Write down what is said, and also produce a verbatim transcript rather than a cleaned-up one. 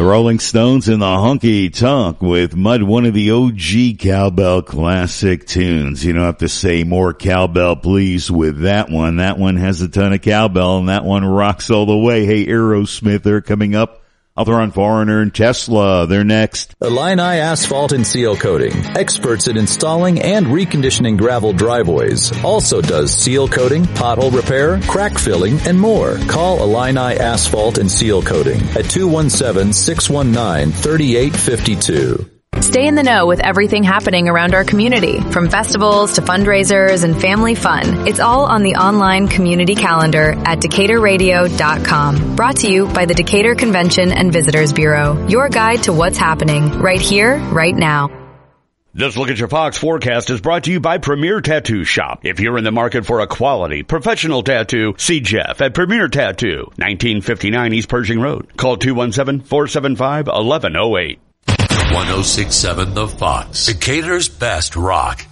The Rolling Stones and the Honky Tonk with Mud, one of the O G cowbell classic tunes. You don't have to say more cowbell, please, with that one. That one has a ton of cowbell, and that one rocks all the way. Hey, Aerosmith, they're coming up. I'll throw on Foreigner and Tesla. They're next. Illini Asphalt and Seal Coating. Experts at installing and reconditioning gravel driveways. Also does seal coating, pothole repair, crack filling, and more. Call Illini Asphalt and Seal Coating at two one seven, six one nine, three eight five two. Stay in the know with everything happening around our community, from festivals to fundraisers and family fun. It's all on the online community calendar at Decatur Radio dot com. Brought to you by the Decatur Convention and Visitors Bureau. Your guide to what's happening right here, right now. This Look at Your Fox forecast is brought to you by Premier Tattoo Shop. If you're in the market for a quality, professional tattoo, see Jeff at Premier Tattoo, nineteen fifty-nine East Pershing Road. Call two one seven, four seven five, one one zero eight. one oh six point seven The Fox, Decatur's best rock.